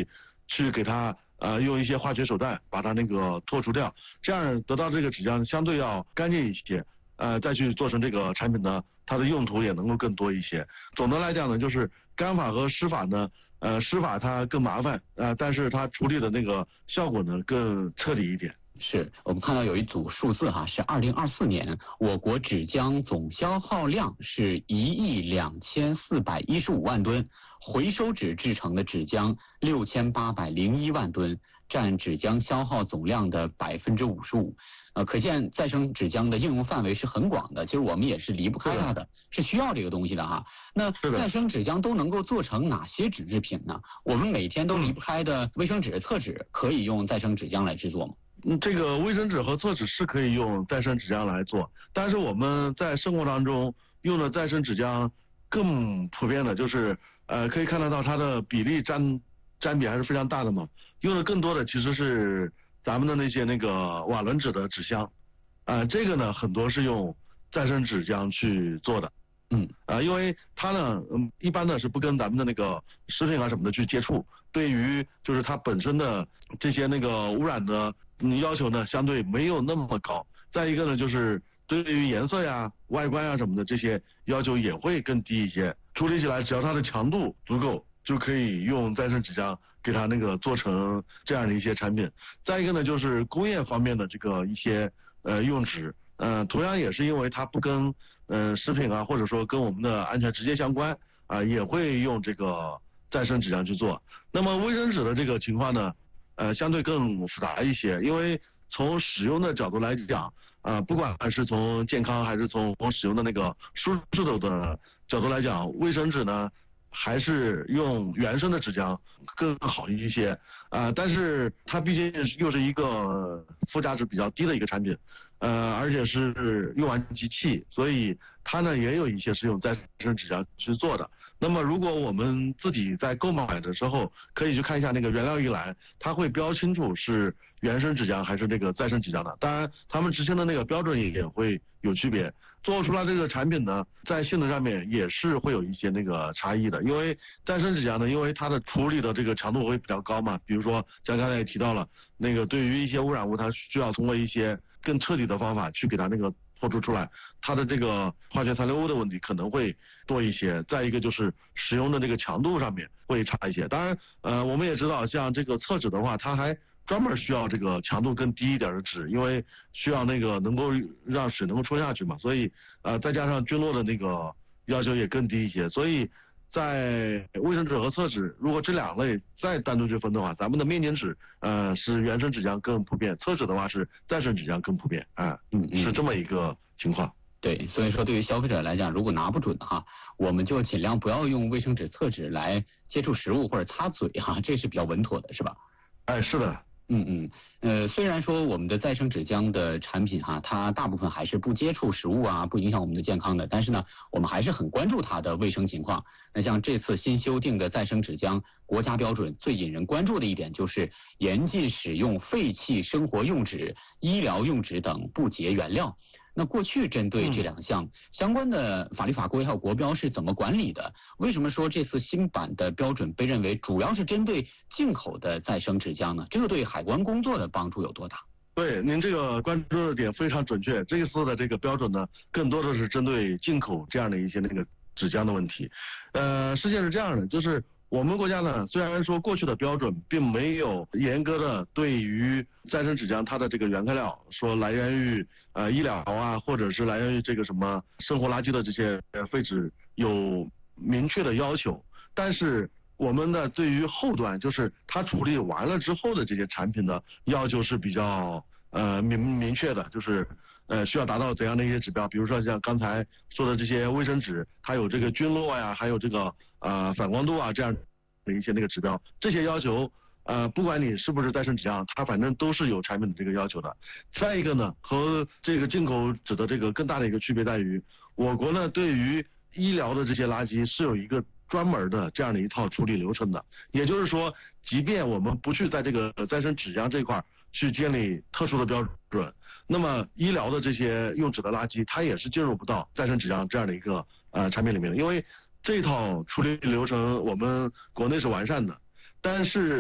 器去给它用一些化学手段把它那个脱除掉，这样得到这个纸浆相对要干净一些，再去做成这个产品呢，它的用途也能够更多一些。总的来讲呢，就是干法和湿法呢，湿法它更麻烦，但是它处理的那个效果呢更彻底一点。 是我们看到有一组数字哈，是2024年我国纸浆总消耗量是1.245亿万吨，回收纸制成的纸浆6801万吨，占纸浆消耗总量的55%。可见再生纸浆的应用范围是很广的，其实我们也是离不开它的，是需要这个东西的哈。那再生纸浆都能够做成哪些纸制品呢？我们每天都离不开的卫生纸、厕纸，可以用再生纸浆来制作吗？ 这个卫生纸和厕纸是可以用再生纸浆来做，但是我们在生活当中用的再生纸浆更普遍的就是可以看得到它的比例占比还是非常大的嘛。用的更多的其实是咱们的那些那个瓦楞纸的纸箱，这个呢很多是用再生纸浆去做的。因为它呢，一般呢是不跟咱们的那个食品啊什么的去接触，对于就是它本身的这些那个污染的要求呢，相对没有那么高。再一个呢，就是对于颜色呀、外观啊什么的这些要求也会更低一些。处理起来，只要它的强度足够，就可以用再生纸浆给它那个做成这样的一些产品。再一个呢，就是工业方面的这个一些用纸，同样也是因为它不跟食品啊，或者说跟我们的安全直接相关也会用这个再生纸浆去做。那么卫生纸的这个情况呢，相对更复杂一些，因为从使用的角度来讲，不管是从健康还是从使用的那个舒适度的角度来讲，卫生纸呢还是用原生的纸浆更好一些，但是它毕竟又是一个附加值比较低的一个产品，而且是用完即弃，所以它呢也有一些是用再生纸浆去做的。那么如果我们自己在购买的时候，可以去看一下那个原料一栏，它会标清楚是原生纸浆还是这个再生纸浆的。当然，它们之间的那个标准也会有区别。做出来这个产品呢，在性能上面也是会有一些那个差异的。因为再生纸浆呢，因为它的处理的这个强度会比较高嘛，比如说像刚才也提到了，那个对于一些污染物，它需要通过一些更彻底的方法去给它那个脱除出来，它的这个化学残留物的问题可能会多一些。再一个就是使用的这个强度上面会差一些。当然，我们也知道，像这个厕纸的话，它还专门需要这个强度更低一点的纸，因为需要那个能够让水能够冲下去嘛，所以再加上菌落的那个要求也更低一些。所以在卫生纸和厕纸，如果这两类再单独去分的话，咱们的面巾纸是原生纸浆更普遍，厕纸的话是再生纸浆更普遍是这么一个情况。 对，所以说对于消费者来讲，如果拿不准哈，我们就尽量不要用卫生纸、厕纸来接触食物或者擦嘴哈，这是比较稳妥的，是吧？ 是的。 虽然说我们的再生纸浆的产品哈，它大部分还是不接触食物啊，不影响我们的健康的，但是呢，我们还是很关注它的卫生情况。那像这次新修订的再生纸浆国家标准，最引人关注的一点就是严禁使用废弃生活用纸、医疗用纸等不洁原料。那过去针对这两项相关的法律法规还有国标是怎么管理的？为什么说这次新版的标准被认为主要是针对进口的再生纸浆呢？这个对海关工作的帮助有多大？ 对，您这个关注的点非常准确。这一次的这个标准呢，更多的是针对进口这样的一些那个纸浆的问题。事情是这样的，就是我们国家呢，虽然说过去的标准并没有严格的对于再生纸浆它的这个原材料说来源于医疗啊，或者是来源于这个什么生活垃圾的这些废纸有明确的要求，但是我们的对于后端，就是它处理完了之后的这些产品的要求是比较明确的，就是需要达到怎样的一些指标，比如说像刚才说的这些卫生纸，它有这个菌落呀，还有这个反光度啊这样的一些那个指标，这些要求不管你是不是再生纸浆，它反正都是有产品的这个要求的。再一个呢，和这个进口纸的这个更大的一个区别在于，我国呢对于医疗的这些垃圾是有一个专门的这样的一套处理流程的，也就是说，即便我们不去在这个再生纸浆这一块去建立特殊的标准，那么医疗的这些用纸的垃圾，它也是进入不到再生纸浆这样的一个产品里面的，因为这套处理流程我们国内是完善的，但是